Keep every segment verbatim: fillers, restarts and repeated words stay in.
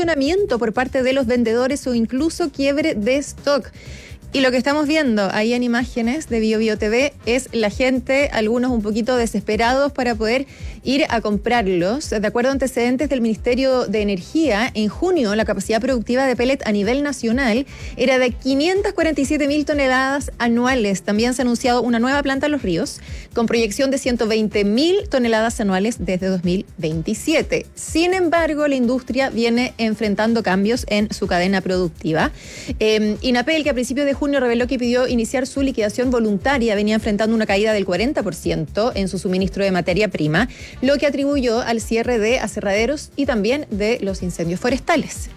racionamiento por parte de los vendedores o incluso quiebre de stock. Y lo que estamos viendo ahí en imágenes de Bio Bio T V es la gente, algunos un poquito desesperados para poder ir a comprarlos. De acuerdo a antecedentes del Ministerio de Energía, en junio la capacidad productiva de pellet a nivel nacional era de quinientas cuarenta y siete mil toneladas anuales. También se ha anunciado una nueva planta en Los Ríos con proyección de ciento veinte mil toneladas anuales desde dos mil veintisiete. Sin embargo, la industria viene enfrentando cambios en su cadena productiva. Eh, INAPEL, que a principios de junio reveló que pidió iniciar su liquidación voluntaria, venía enfrentando una caída del cuarenta por ciento en su suministro de materia prima, lo que atribuyó al cierre de aserraderos y también de los incendios forestales.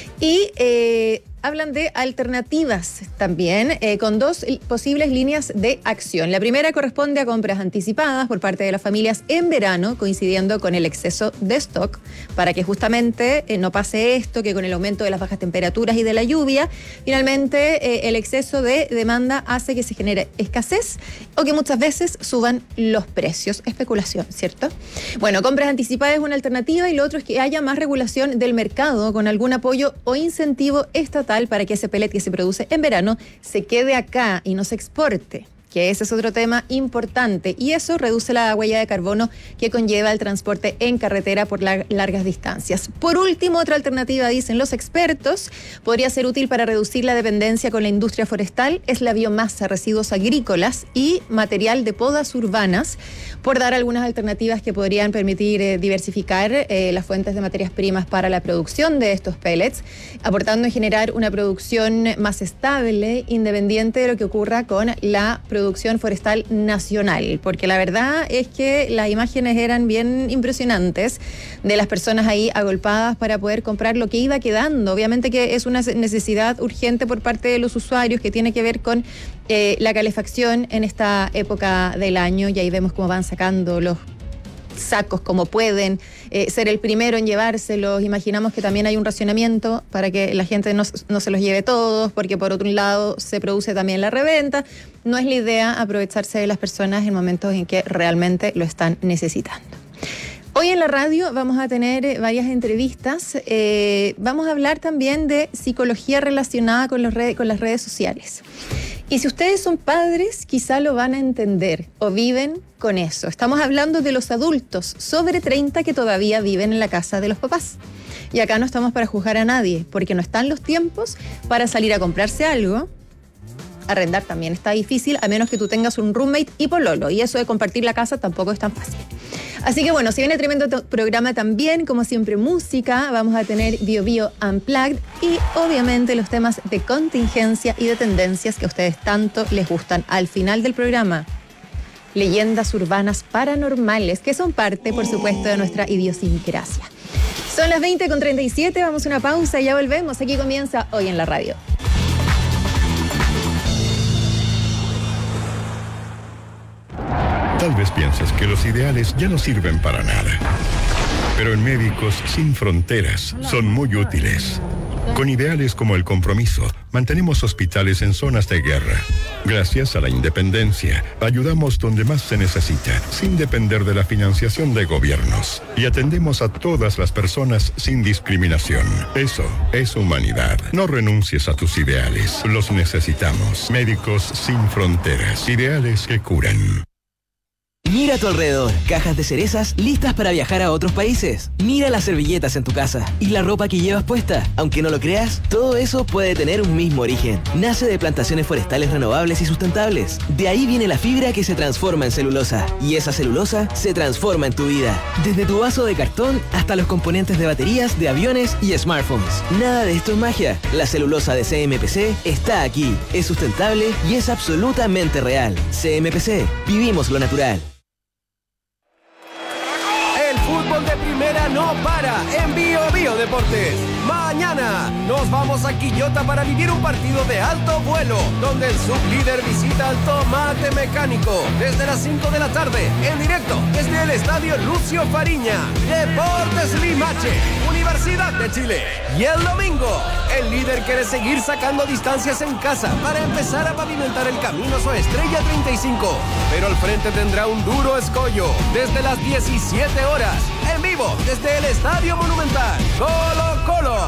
Y eh, hablan de alternativas también, eh, con dos posibles líneas de acción. La primera corresponde a compras anticipadas por parte de las familias en verano, coincidiendo con el exceso de stock, para que justamente eh, no pase esto, que con el aumento de las bajas temperaturas y de la lluvia, finalmente eh, el exceso de demanda hace que se genere escasez o que muchas veces suban los precios. Especulación, ¿cierto? Bueno, compras anticipadas es una alternativa y lo otro es que haya más regulación del mercado con algún apoyo o incentivo estatal para que ese pellet que se produce en verano se quede acá y no se exporte, que ese es otro tema importante, y eso reduce la huella de carbono que conlleva el transporte en carretera por lar- largas distancias. Por último, otra alternativa, dicen los expertos, podría ser útil para reducir la dependencia con la industria forestal, es la biomasa, residuos agrícolas y material de podas urbanas, por dar algunas alternativas que podrían permitir eh, diversificar eh, las fuentes de materias primas para la producción de estos pellets, aportando en generar una producción más estable, independiente de lo que ocurra con la producción producción forestal nacional, porque la verdad es que las imágenes eran bien impresionantes de las personas ahí agolpadas para poder comprar lo que iba quedando. Obviamente que es una necesidad urgente por parte de los usuarios que tiene que ver con eh, la calefacción en esta época del año, y ahí vemos cómo van sacando los sacos como pueden, eh, ser el primero en llevárselos. Imaginamos que también hay un racionamiento para que la gente no, no se los lleve todos, porque por otro lado se produce también la reventa. No es la idea aprovecharse de las personas en momentos en que realmente lo están necesitando. Hoy en la radio vamos a tener varias entrevistas. Eh, vamos a hablar también de psicología relacionada con, los redes, con las redes sociales. Y si ustedes son padres, quizá lo van a entender o viven con eso. Estamos hablando de los adultos sobre treinta que todavía viven en la casa de los papás. Y acá no estamos para juzgar a nadie, porque no están los tiempos para salir a comprarse algo. Arrendar también está difícil, a menos que tú tengas un roommate y pololo. Y eso de compartir la casa tampoco es tan fácil. Así que bueno, si viene tremendo to- programa también, como siempre música, vamos a tener Bio Bio Unplugged y obviamente los temas de contingencia y de tendencias que a ustedes tanto les gustan. Al final del programa, leyendas urbanas paranormales, que son parte, por supuesto, de nuestra idiosincrasia. Son las veinte con treinta y siete, vamos a una pausa y ya volvemos. Aquí comienza Hoy en la Radio. Tal vez pienses que los ideales ya no sirven para nada. Pero en Médicos Sin Fronteras son muy útiles. Con ideales como el compromiso, mantenemos hospitales en zonas de guerra. Gracias a la independencia, ayudamos donde más se necesita, sin depender de la financiación de gobiernos. Y atendemos a todas las personas sin discriminación. Eso es humanidad. No renuncies a tus ideales. Los necesitamos. Médicos Sin Fronteras. Ideales que curan. Mira a tu alrededor, cajas de cerezas listas para viajar a otros países. Mira las servilletas en tu casa y la ropa que llevas puesta. Aunque no lo creas, todo eso puede tener un mismo origen. Nace de plantaciones forestales renovables y sustentables. De ahí viene la fibra que se transforma en celulosa. Y esa celulosa se transforma en tu vida. Desde tu vaso de cartón hasta los componentes de baterías, de aviones y smartphones. Nada de esto es magia. La celulosa de C M P C está aquí. Es sustentable y es absolutamente real. C M P C. Vivimos lo natural. Fútbol de primera no para en Bio Bio Deportes. Mañana nos vamos a Quillota para vivir un partido de alto vuelo, donde el sublíder visita al Tomate Mecánico desde las cinco de la tarde, en directo desde el Estadio Lucio Fariña. Deportes Limache, Universidad de Chile. Y el domingo, el líder quiere seguir sacando distancias en casa para empezar a pavimentar el camino a su estrella treinta y cinco. Pero al frente tendrá un duro escollo desde las diecisiete horas. En vivo desde el Estadio Monumental. Colo Colo